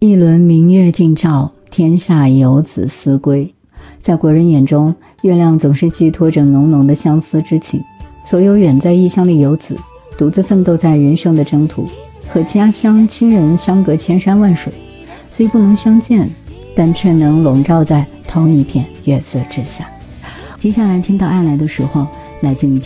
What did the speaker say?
一轮明月尽照，天下游子思归。在国人眼中，月亮总是寄托着浓浓的相思之情。所有远在异乡的游子，独自奋斗在人生的征途，和家乡亲人相隔千山万水，虽不能相见，但却能笼罩在同一片月色之下。接下来听到爱来的时候，来自于